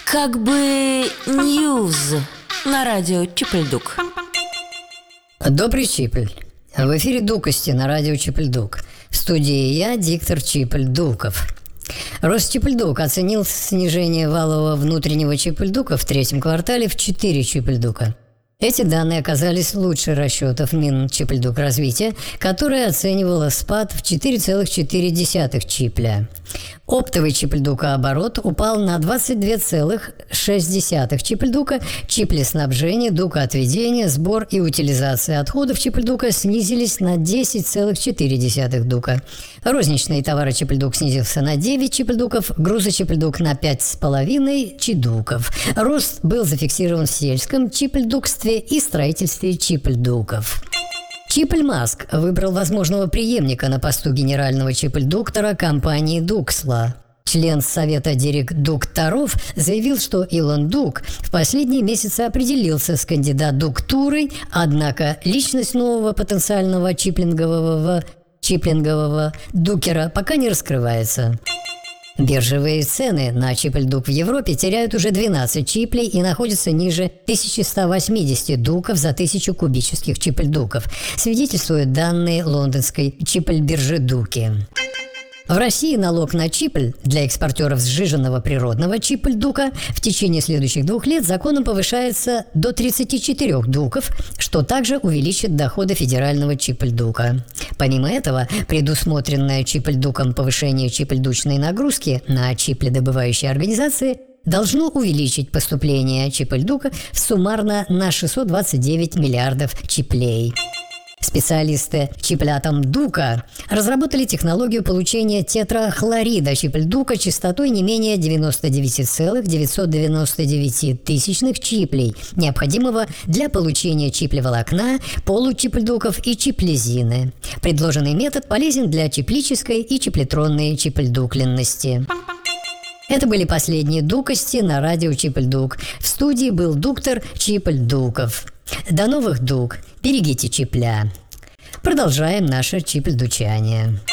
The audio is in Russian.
Как бы ньюз на радио Чипль-Дук. Добрый Чипль. В эфире Дукости на радио Чипль-Дук. В студии я, диктор Чипль-Дуков. Росчипль-Дук оценил снижение валового внутреннего Чипль-Дука в третьем квартале в 4 Чипль-Дука. Эти данные оказались лучше расчетов Минчипль-Дук развития, которое оценивало спад в 4,4 чипля. Оптовый Чипль-Дука оборот упал на 22,6 Чипль-Дука, чипли снабжения, дукоотведения, сбор и утилизация отходов Чипль-Дука снизились на 10,4 дука. Розничные товары Чипль-Дук снизился на 9 Чипль-Дуков, грузы Чипль-Дук на 5,5 Чидуков. Рост был зафиксирован в сельском Чипль-Дукстве и строительстве Чипль-Дуков. Чипль-Маск выбрал возможного преемника на посту генерального Чипль-Дуктора компании Дуксла. Член Совета директоров заявил, что Илон Дук в последние месяцы определился с кандидатурой, однако личность нового потенциального чиплингового дукера пока не раскрывается. Биржевые цены на Чипль-Дук в Европе теряют уже 12 чиплей и находятся ниже 1180 дуков за 1000 кубических Чипль-Дуков, свидетельствуют данные лондонской Чипль-биржи Дуки. В России налог на чипль для экспортеров сжиженного природного Чипль-Дука в течение следующих 2 лет законом повышается до 34 дуков, что также увеличит доходы федерального Чипль-Дука. Помимо этого, предусмотренное Чипль-Дуком повышение чипль-дучной нагрузки на чипледобывающие организации должно увеличить поступление Чипль-Дука суммарно на 629 миллиардов чиплей. Специалисты Чиплятом Дука разработали технологию получения тетрахлорида Чипль-Дука частотой не менее 99,999 чиплей, необходимого для получения чиплеволокна, получипль-дуков и чиплезины. Предложенный метод полезен для чиплической и чиплетронной чипльдукленности. Это были последние дукости на радио Чипль-Дук. В студии был доктор Чипль-Дуков. До новых дук. Берегите чипля. Продолжаем наше чипль-дучание.